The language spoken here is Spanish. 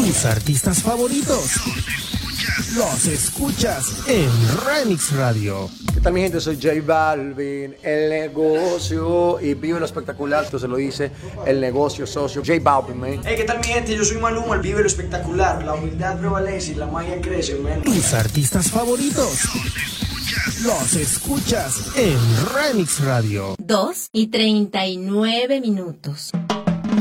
Tus artistas favoritos los escuchas en Remix Radio. ¿Qué tal, mi gente? Soy J Balvin, el negocio, y vive lo espectacular. Esto se lo dice el negocio socio J Balvin, man. Hey, ¿qué tal, mi gente? Yo soy Maluma, el vive lo espectacular. La humildad prevalece y la magia crece, man. Tus artistas favoritos los escuchas en Remix Radio. 2:39.